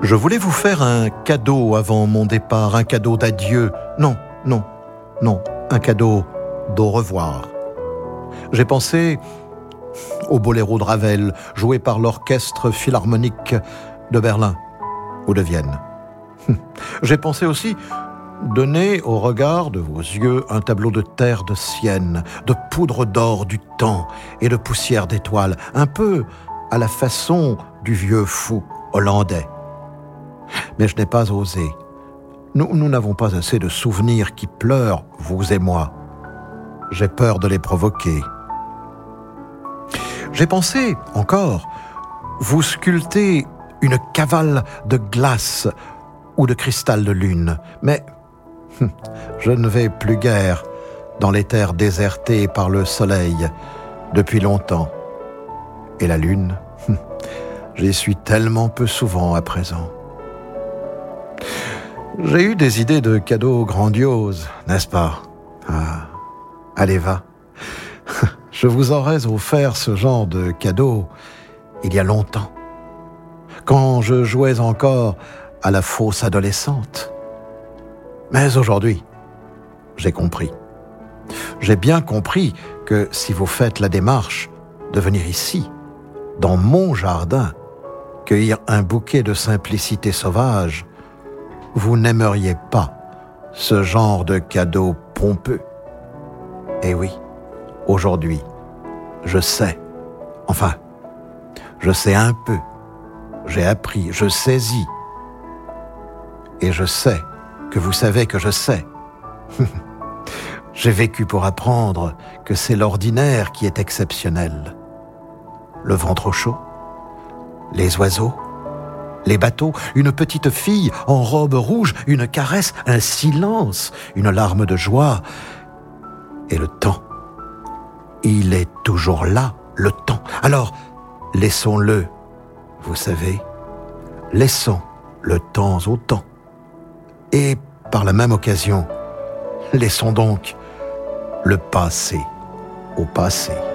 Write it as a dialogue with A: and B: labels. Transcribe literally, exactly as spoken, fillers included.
A: Je voulais vous faire un cadeau avant mon départ, un cadeau d'adieu. Non, non, non, un cadeau d'au revoir. J'ai pensé au boléro de Ravel, joué par l'orchestre philharmonique de Berlin ou de Vienne. J'ai pensé aussi donner au regard de vos yeux un tableau de terre de Sienne, de poudre d'or du temps et de poussière d'étoiles, un peu à la façon du vieux fou hollandais. Mais je n'ai pas osé. Nous, nous n'avons pas assez de souvenirs qui pleurent, vous et moi. J'ai peur de les provoquer. J'ai pensé, encore, vous sculpter une cavale de glace ou de cristal de lune, mais je ne vais plus guère dans les terres désertées par le soleil depuis longtemps. Et la lune, j'y suis tellement peu souvent à présent. J'ai eu des idées de cadeaux grandioses, n'est-ce pas? Ah, allez, va. Je vous aurais offert ce genre de cadeau il y a longtemps, quand je jouais encore à la fausse adolescente. Mais aujourd'hui, j'ai compris. J'ai bien compris que si vous faites la démarche de venir ici, dans mon jardin, cueillir un bouquet de simplicité sauvage, vous n'aimeriez pas ce genre de cadeau pompeux. Eh oui, aujourd'hui, je sais, enfin, je sais un peu, j'ai appris, je saisis, et je sais que vous savez que je sais. J'ai vécu pour apprendre que c'est l'ordinaire qui est exceptionnel. Le vent trop chaud, les oiseaux, les bateaux, une petite fille en robe rouge, une caresse, un silence, une larme de joie. Et le temps, il est toujours là, le temps. Alors, laissons-le, vous savez, laissons le temps au temps. Et par la même occasion, laissons donc le passé au passé.